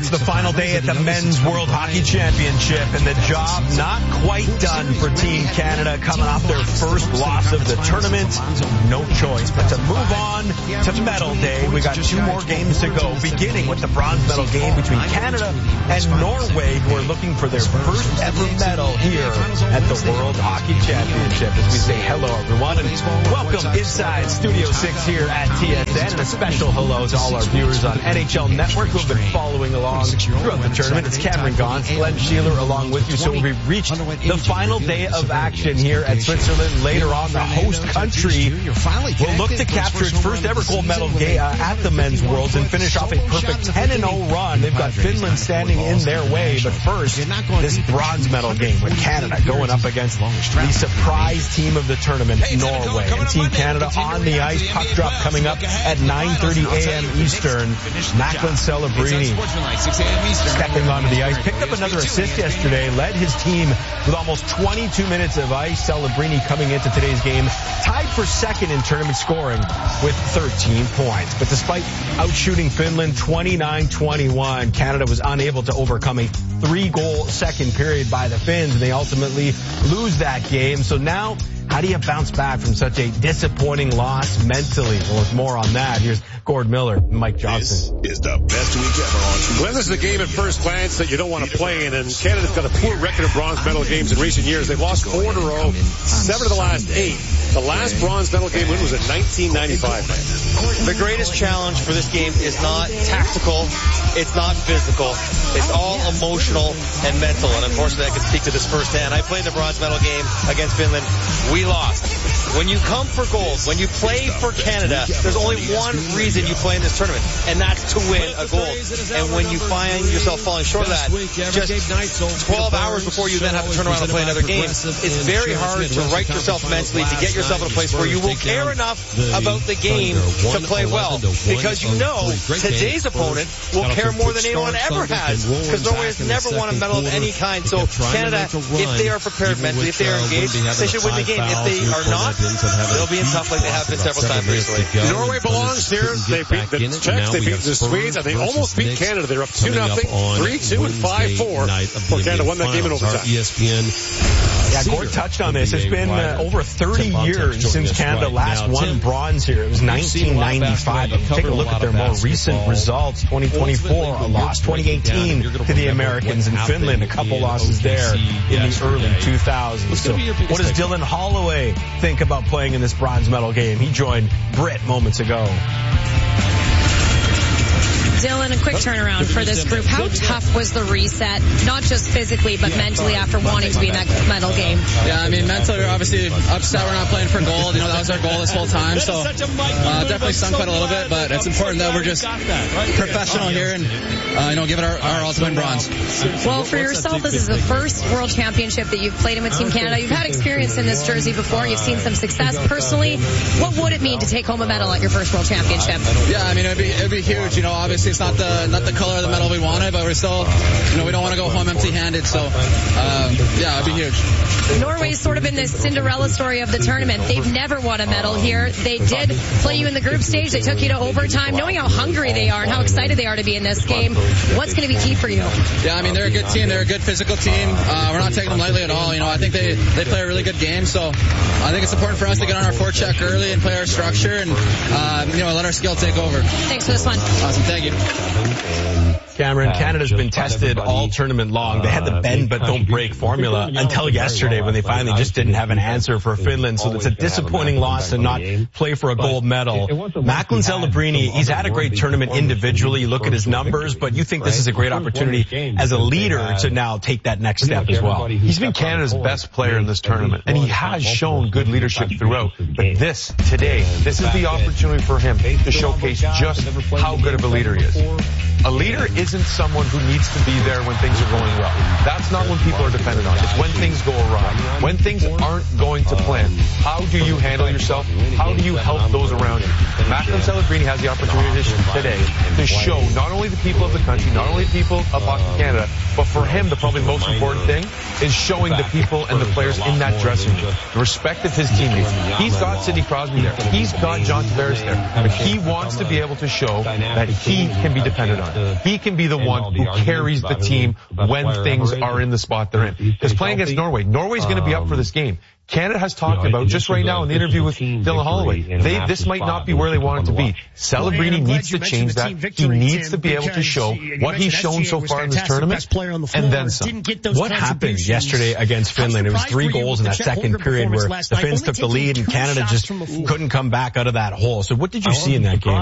the final day at the Men's World Hockey Championship, and the job not quite done for Team Canada coming off their first loss of the tournament. No choice but to move on to medal day. We got 2 more games to go, beginning with the bronze medal game between Canada and Norway, who are looking for their first ever medal here at the World Hockey Championship. As we say hello, everyone, and welcome inside Studio 6 here at TSN, and a special hello to all our viewers on NHL Network who have been following along throughout the tournament. It's Cameron Gaunce, Glenn Sheeler along with you. So we've reached the final day of action here at Switzerland. Later on, the host country will look to capture its first ever gold medal at the Men's Worlds and finish off a perfect 10-0 run. They've got Finland standing in their way, but first, this bronze medal game with Canada going up against the surprise team of the tournament, Norway. And Team Canada on the ice, puck drop coming up at 9:30 a.m. Eastern. Macklin Celebrini stepping onto the ice, picked up another assist yesterday, led his team with almost 22 minutes of ice. Celebrini coming into today's game tied for second in tournament scoring with 13 points. But despite outshooting Finland 29-21, Canada was unable to overcome a 3-goal second period by the Finns, and they ultimately lose that game. So now, how do you bounce back from such a disappointing loss mentally? Well, with more on that, here's Gord Miller and Mike Johnson. This is the best week ever on TV. Well, this is a game at first glance that you don't want to play in, and Canada's got a poor record of bronze medal games in recent years. They've lost 4 in a row, 7 of the last 8. The last bronze medal game win was in 1995. The greatest challenge for this game is not tactical, it's not physical, it's all emotional and mental. And unfortunately, I can speak to this firsthand. I played the bronze medal game against Finland. We lost. When you come for gold, when you play for Canada, there's only one reason you play in this tournament, and that's to win a gold. And when you find yourself falling short of that, just 12 hours before you then have to turn around and play another game, it's very hard to right yourself mentally, to get yourself in a place where you will care enough about the game to play well. Because you know today's opponent will care more than anyone ever has, because Norway has never won a medal of any kind. So Canada, if they are prepared mentally, if they are engaged, they should win the game. If they are not, they'll be in tough like they have been several times recently. Norway belongs here. They beat the Czechs, they beat the Swedes, and they almost beat Canada. They're up 2-0, 3-2, and 5-4 for Canada. Won that game in overtime. Yeah, Gord touched on this. It's been over 30 years since Canada last won bronze here. It was 1995. Take a look at their more recent results. 2024, a loss. 2018 to the Americans, and Finland, a couple losses there in the early 2000s. So what does Dylan Holloway think about playing in this bronze medal game? He joined Britt moments ago. Dylan, a quick turnaround for this group. How tough was the reset, not just physically, but mentally after wanting to be in that medal game? Yeah, I mean, mentally, we're obviously upset we're not playing for gold. You know, that was our goal this whole time. So definitely stunk quite a little bit, but it's important that we're just professional here and, give it our all to win bronze. Well, for yourself, this is the first World Championship that you've played in with Team Canada. You've had experience in this jersey before. You've seen some success personally. What would it mean to take home a medal at your first World Championship? Yeah, I mean, it'd be huge. You know, obviously it's not the color of the medal we wanted, but we're still, we don't want to go home empty-handed. So, it'd be huge. Norway's sort of in this Cinderella story of the tournament. They've never won a medal here. They did play you in the group stage. They took you to overtime. Knowing how hungry they are and how excited they are to be in this game, what's going to be key for you? Yeah, I mean, they're a good team. They're a good physical team. We're not taking them lightly at all. I think they play a really good game. So I think it's important for us to get on our forecheck early and play our structure and, let our skill take over. Thanks for this one. Awesome. Thank you. Cameron, Canada's been tested all tournament long. They had the bend but don't break formula until yesterday when they finally just didn't have an answer for Finland. So it's a disappointing loss to not play for a gold medal. Macklin Celebrini, he's had a great tournament individually. You look at his numbers, but you think this is a great opportunity as a leader to now take that next step as well. He's been Canada's best player in this tournament, and he has shown good leadership throughout. But this is the opportunity for him to showcase just how good of a leader he is. A leader isn't someone who needs to be there when things are going well. That's not when people are dependent on. It's when things go awry. When things aren't going to plan. How do you handle yourself? How do you help those around you? Macklin Celebrini has the opportunity today to show not only the people of the country, not only the people of Hockey Canada, but for him, the probably most important thing is showing the people and the players in that dressing room the respect of his teammates. He's got Sidney Crosby there. He's got John Tavares there. But he wants to be able to show that he can be depended on. on. He can be the one who carries the team when things are in the spot they're in. Because playing against Norway's going to be up for this game. Canada has talked about, just right now in the interview with Dylan Holloway, this might not be where they want it to be. Celebrini needs to change that. He needs to be able to show what he's shown so far in this tournament, and then some. What happened yesterday against Finland? It was 3 goals in that second period where the Finns took the lead and Canada just couldn't come back out of that hole. So what did you see in that game?